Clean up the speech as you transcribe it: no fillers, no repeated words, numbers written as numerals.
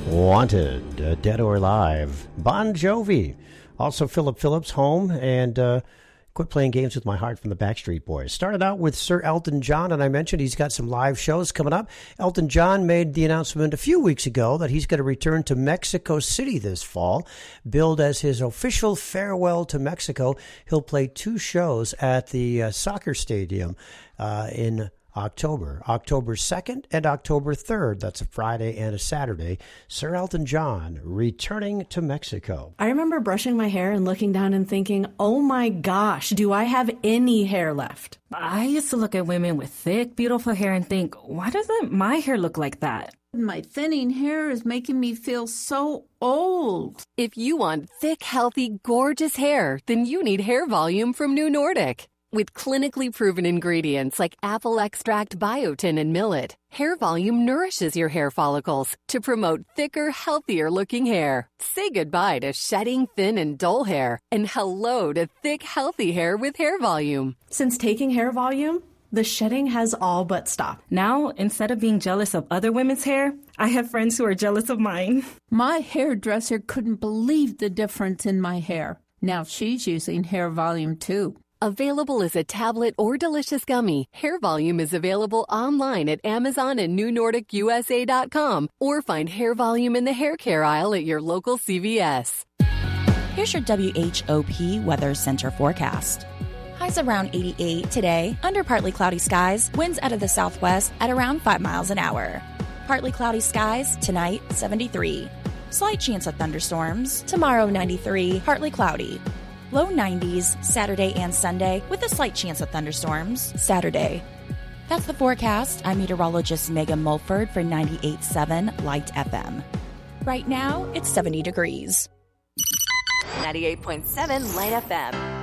Wanted, Dead or Alive, Bon Jovi, also Philip Phillips, Home, and Quit Playing Games with My Heart from the Backstreet Boys. Started out with Sir Elton John, and I mentioned he's got some live shows coming up. Elton John made the announcement a few weeks ago that he's going to return to Mexico City this fall. Billed as his official farewell to Mexico, he'll play 2 shows at the soccer stadium in October 2nd and October 3rd. That's a Friday and a Saturday. Sir Elton John returning to Mexico. I remember brushing my hair and looking down and thinking, oh my gosh, do I have any hair left? I used to look at women with thick, beautiful hair and think, why doesn't my hair look like that? My thinning hair is making me feel so old. If you want thick, healthy, gorgeous hair, then you need Hair Volume from New Nordic. With clinically proven ingredients like apple extract, biotin, and millet, Hair Volume nourishes your hair follicles to promote thicker, healthier-looking hair. Say goodbye to shedding, thin, and dull hair, and hello to thick, healthy hair with Hair Volume. Since taking Hair Volume, the shedding has all but stopped. Now, instead of being jealous of other women's hair, I have friends who are jealous of mine. My hairdresser couldn't believe the difference in my hair. Now she's using Hair Volume too. Available as a tablet or delicious gummy, Hair Volume is available online at Amazon and NewNordicUSA.com, or find Hair Volume in the hair care aisle at your local CVS. Here's your WHOP Weather Center forecast. Highs around 88 today, under partly cloudy skies, winds out of the southwest at around 5 miles an hour. Partly cloudy skies, tonight 73. Slight chance of thunderstorms, tomorrow 93, partly cloudy. Low 90s Saturday and Sunday with a slight chance of thunderstorms Saturday. That's the forecast. I'm meteorologist Megan Mulford for 98.7 Light FM. Right now, it's 70 degrees. 98.7 Light FM.